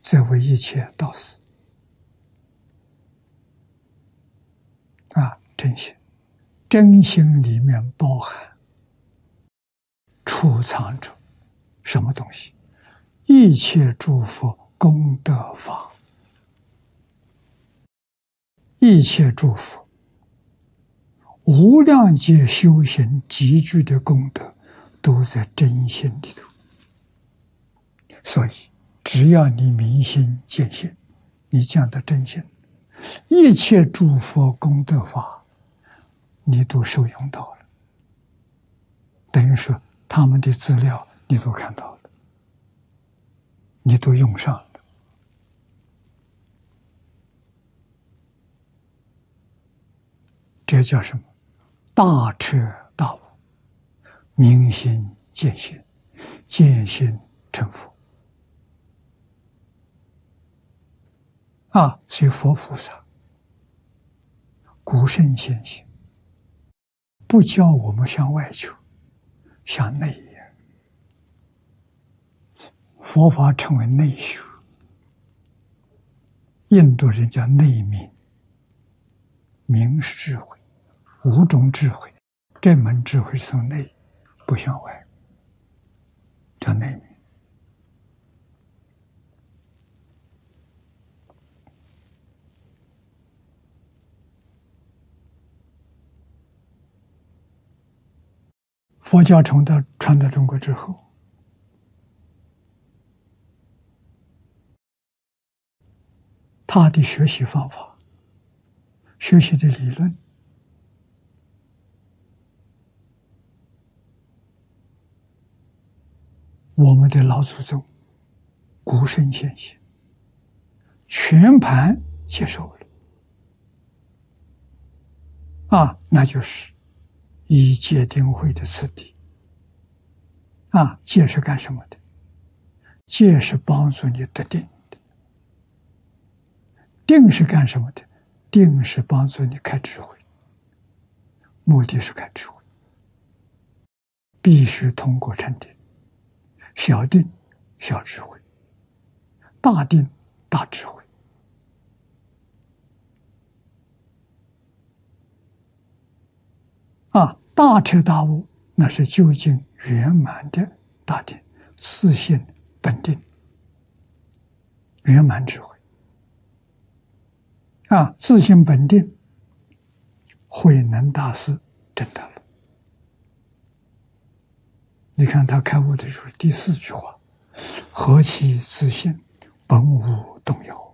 则为一切道士。真心，真心里面包含储藏着什么东西？一切诸佛功德法，一切诸佛无量劫修行集聚的功德，都在真心里头。所以，只要你明心见性，你讲的真心，一切诸佛功德法，你都受用到了。等于说，他们的资料你都看到了，你都用上了。这叫什么？大彻大悟，明心见性，见性成佛。所以佛菩萨古圣先贤不教我们向外求，向内也。佛法称为内修，印度人叫内明，明是智慧，五种智慧，这门智慧是从内，不向外，叫内明。佛教传到中国之后，他的学习方法、学习的理论，我们的老祖宗、古圣先贤全盘接受了，那就是以戒定慧的次第。戒是干什么的？戒是帮助你得定的。定是干什么的？定是帮助你开智慧，目的是开智慧，必须通过禅定，小定小智慧，大定大智慧。大彻大悟，那是究竟圆满的大定，自性本定，圆满智慧。自性本定，慧能大师证得了。你看他开悟的时候，第4句话：何其自性，本无动摇。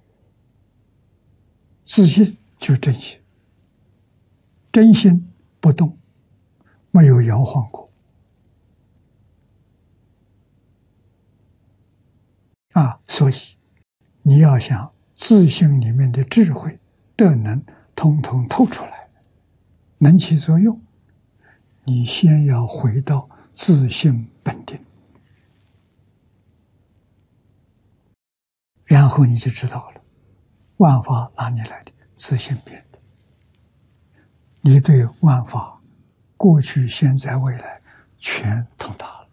自性就是真心，真心不动，没有摇晃过。所以你要想自性里面的智慧德能统统透出来，能起作用，你先要回到自性本定，然后你就知道了，万法哪里来的？自性变的。你对万法过去、现在、未来全通达了，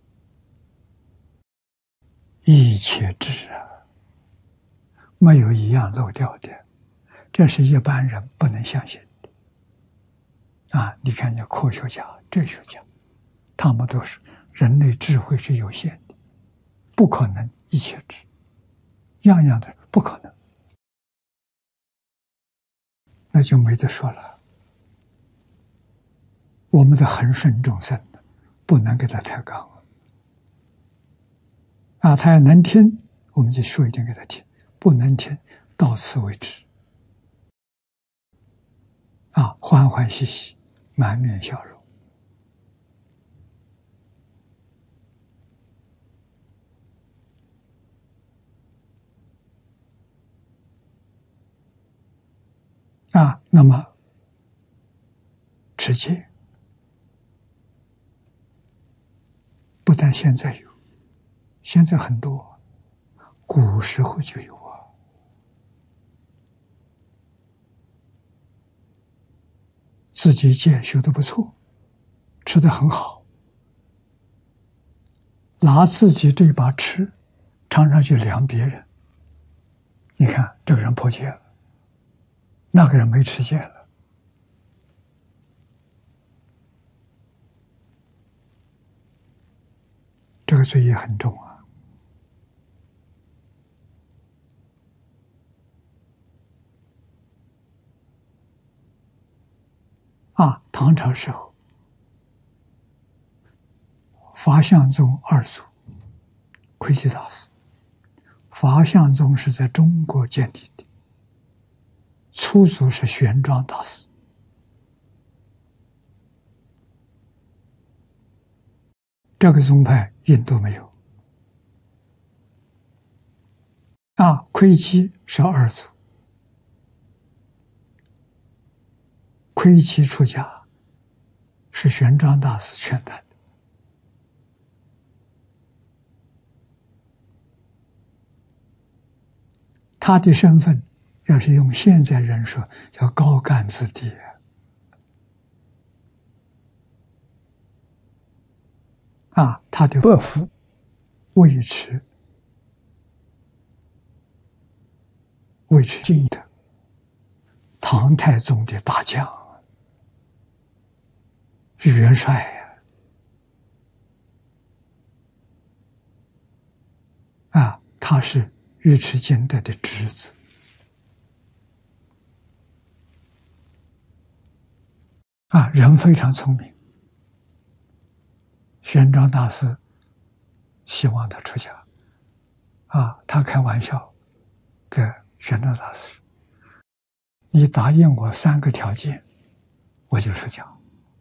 一切智没有一样漏掉的，这是一般人不能相信的。你看见科学家、哲学家，他们都是人类智慧是有限的，不可能一切智，样样的不可能，那就没得说了。我们的恒顺众生不能给他抬杠他要能听，我们就说一点给他听；不能听，到此为止。欢欢喜喜，满面笑容。那么持戒不但现在有，现在很多，古时候就有自己戒修得不错，吃得很好，拿自己这把尺常常去量别人， 你看这个人破戒了，那个人没持戒了，这个罪业很重啊！唐朝时候，法相宗二祖窥基大师，法相宗是在中国建立的，初祖是玄奘大师。这个宗派印度没有啊，窥基是二祖，窥基出家是玄奘大师劝他的。他的身份要是用现在人说，叫高干子弟啊。他的伯父尉迟敬的唐太宗的大将，元帅啊，他是尉迟敬德的侄子啊，人非常聪明。玄奘大师希望他出家啊，他开玩笑跟玄奘大师：“你答应我3个条件，我就出家。”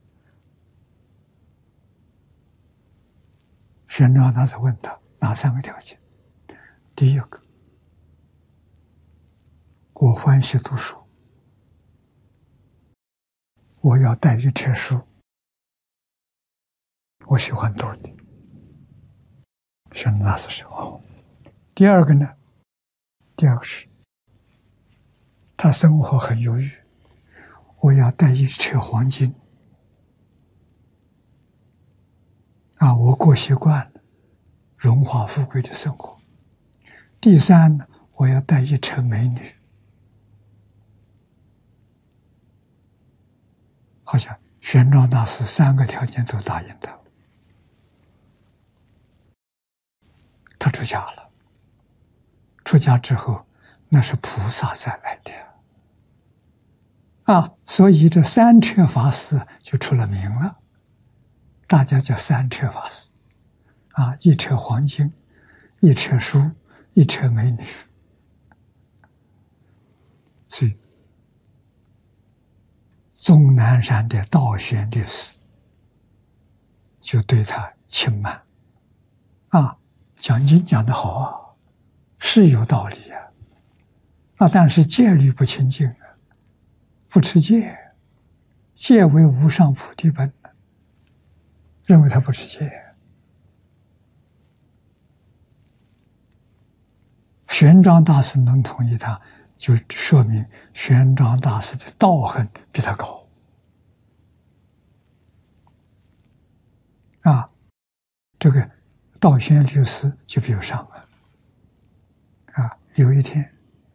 玄奘大师问他哪3个条件？第一个，我欢喜读书，我要带一册书，我喜欢读的。玄奘大师说：“哦。”第二个呢？第二个是，他生活很优裕，我要带一车黄金。啊，我过习惯了荣华富贵的生活。第三呢，我要带一车美女。好像玄奘大师3个条件都答应他，他出家了。出家之后，那是菩萨再来的啊，所以这3车法师就出了名了，大家叫3车法师啊，一车黄金，一车书，一车美女。所以终南山的道玄律师就对他轻慢啊，讲经讲得好啊，是有道理啊，但是戒律不清净啊，不持戒，戒为无上菩提本，认为他不持戒。玄奘大师能同意他，就说明玄奘大师的道行比他高啊，这个道玄律师就比不上了啊。有一天，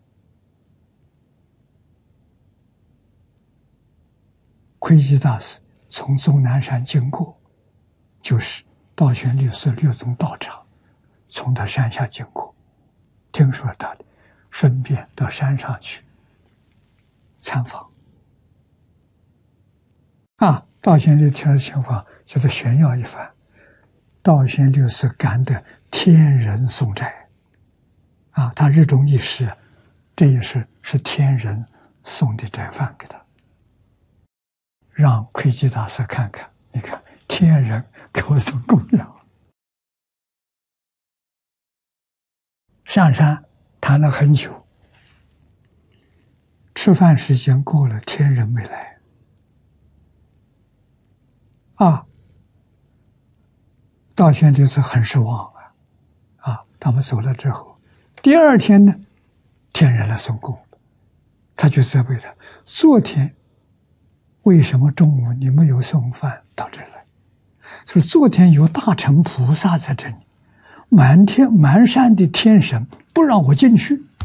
窥基大师从终南山经过，就是道玄律师律宗道场，从他山下经过，听说他的，顺便到山上去参访啊。道玄律听了情况，叫他炫耀一番。道玄律师感得天人送斋啊，他日中一时，这一时是天人送的斋饭给他，让窥基大师看看，你看天人给我送供养。上山谈了很久，吃饭时间过了，天人没来啊。道玄律师很失望啊！他们走了之后，第二天呢，天人来送供，他就责备他：昨天为什么中午你没有送饭到这儿来？说昨天有大乘菩萨在这里，满山的天神不让我进去，